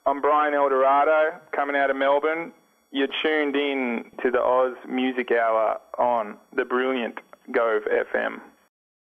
I'm Brian Eldorado, coming out of Melbourne. You're tuned in to the Oz Music Hour on the brilliant Gove FM.